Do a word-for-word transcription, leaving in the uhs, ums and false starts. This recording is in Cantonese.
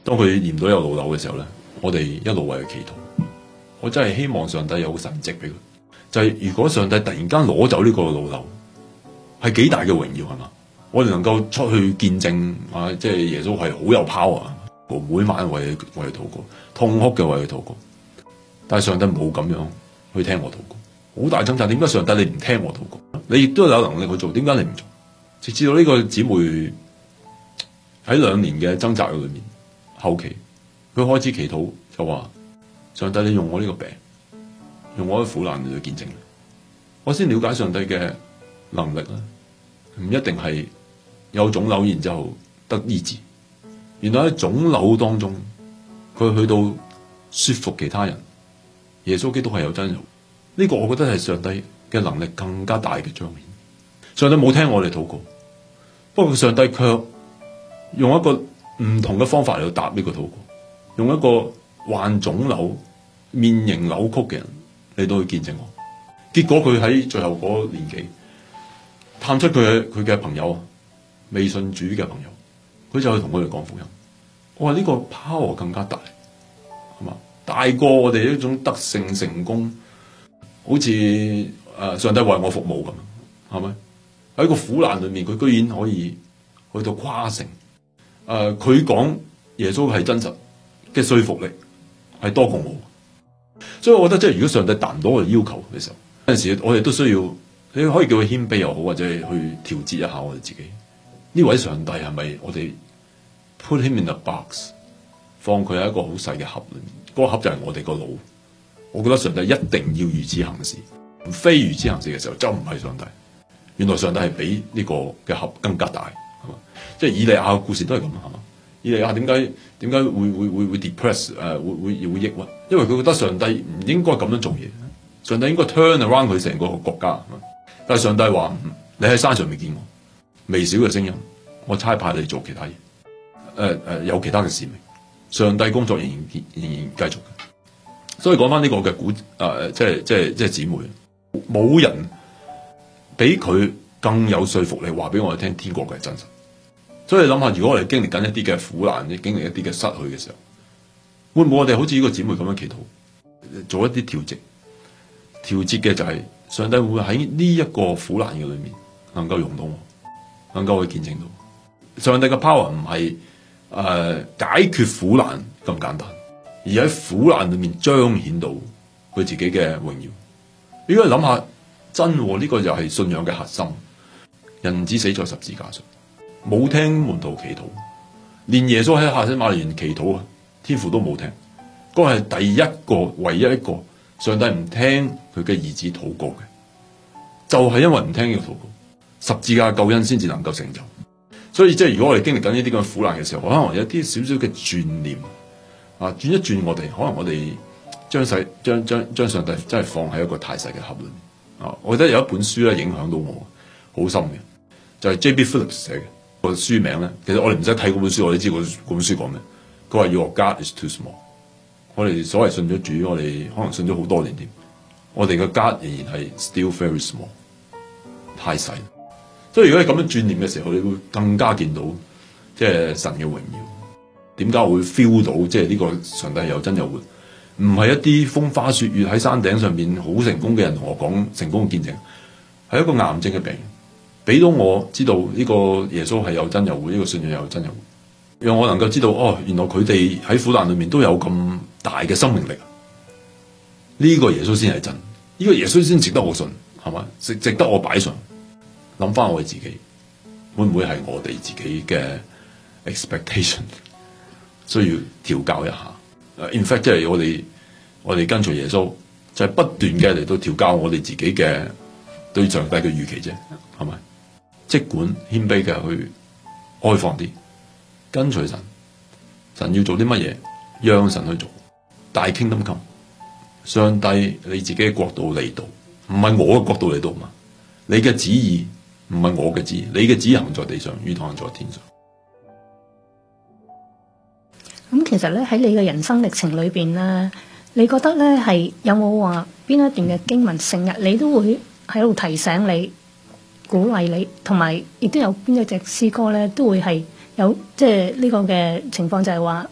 當佢驗到有腦瘤嘅時候咧，我哋一路為佢祈禱。我真係希望上帝有個神蹟俾佢，就係、是、如果上帝突然間攞走呢個腦瘤，係幾大嘅榮耀係嘛？我哋能夠出去見證啊，即係耶穌係好有 power，我每晚為佢為佢禱告，痛哭嘅為佢禱告。但係上帝冇咁樣去聽我禱告，好大掙扎。點解上帝你唔聽我禱告？你亦都有能力去做，點解你唔做？直至到呢個姊妹喺兩年嘅掙扎裏面，後期佢開始祈禱，就話：上帝你用我呢個病，用我嘅苦難嚟去見證你，我先了解上帝嘅能力啦。唔一定係有腫瘤然之後得醫治，原來喺腫瘤當中，佢去到說服其他人，耶穌基督係有真有。呢個我覺得係上帝嘅能力更加大嘅彰顯。上帝冇聽我哋禱告，不過上帝卻用一個唔同嘅方法嚟到答呢個禱告，用一個患腫瘤、面型扭曲嘅人嚟到去見證我。結果佢喺最後嗰年紀探出佢嘅佢嘅朋友，未信主嘅朋友，佢就去同佢哋講福音。我話呢個 power 更加大，係嘛？大過我哋一種得勝成功，好似誒、呃、上帝為我服務咁，係咪？喺個苦難裏面，佢居然可以去到誇成。誒、呃，佢講耶穌係真實嘅說服力係多過我，所以我覺得即係如果上帝達唔到我哋要求嘅時候，有陣時我哋都需要。你可以叫佢謙卑又好，或者去調節一下我哋自己。呢位上帝係咪我哋 put him in a box， 放佢喺一個好細嘅盒裏面？嗰、那個盒就係我哋個腦。我覺得上帝一定要如此行事，非如此行事嘅時候就唔係上帝。原來上帝係比呢個嘅盒更加大，係嘛？即係以利亞嘅故事都係咁，係嘛？以利亞點解點解會會會會 depress 誒、呃、會會會抑鬱？因為佢覺得上帝唔應該咁樣做嘢，上帝應該 turn around 佢成個國家。但係上帝話：你喺山上未見我，微小嘅聲音，我差派你做其他嘢。誒、呃、誒、呃，有其他嘅使命，上帝工作仍然仍然繼續嘅。所以講翻呢個嘅古誒、呃，即係即係即係姊妹，冇人比佢更有說服力，話俾我哋聽天國嘅係真實。所以你諗下，如果我哋經歷緊一啲嘅苦難，經歷一啲嘅失去嘅時候，會唔會我哋好似呢個姊妹咁樣祈禱，做一啲調節？調節嘅就係、是。上帝會喺呢一個苦難嘅裏面，能夠用到我，能夠去見證到上帝嘅 power 唔係誒解決苦難咁簡單，而喺苦難裏面彰顯到佢自己嘅榮耀。如果你諗下，真呢、這個就係信仰嘅核心。人子死在十字架上，冇聽門徒祈禱，連耶穌喺客西馬尼園祈禱啊，天父都冇聽。嗰、那個係第一個，唯一一個。上帝唔聽佢嘅兒子禱告嘅，就係、是、因為唔聽呢個禱告，十字架救恩先至能夠成就。所以即係如果我哋經歷緊呢啲咁嘅苦難嘅時候，可能有啲少少嘅轉念啊，轉一轉我哋，可能我哋將細將將將上帝真係放喺一個太細嘅盒裏面啊。我覺得有一本書咧影響到我好深嘅，就係、是、J B Phillips 寫嘅個書名咧。其實我哋唔使睇嗰本書，我哋知嗰本書講咩。佢話 Your God is too small。我哋所謂信咗主，我哋可能信咗好多年添，我哋嘅家仍然係 still very small， 太細。所以如果你咁樣轉念嘅時候，你會更加見到即係神嘅榮耀。點解我會 feel 到即係呢個上帝有真有活？唔係一啲風花雪月喺山頂上邊好成功嘅人同我講成功嘅見證，係一個癌症嘅病人，俾到我知道呢個耶穌係有真有活，呢個信仰有真有活。讓我能夠知道，哦，原來佢哋喺苦難裏面都有咁大嘅生命力。呢個耶穌先係真，呢個耶穌先值得我信，係嘛？值值得我擺上。諗翻我自己，會唔會係我哋自己嘅 expectation 需要調教一下？In fact，即係我哋我哋跟隨耶穌，就係不斷嘅嚟到調教我哋自己嘅對上帝嘅預期啫，係咪？即管謙卑嘅去開放啲。跟隨神，神要做啲乜嘢，讓神去做。大 kingdom come，上帝你自己嘅國度嚟到，唔係我嘅國度嚟到嘛？你嘅旨意唔係我嘅旨意，你嘅旨意行在地上，如同行在天上。 咁其實咧喺你嘅人生歷程裏邊咧，你覺得咧係有冇話邊一段嘅經文成日你都會喺度提醒你、鼓勵你，同埋亦都有邊一隻詩歌咧都會係有即係呢個嘅情況，就係話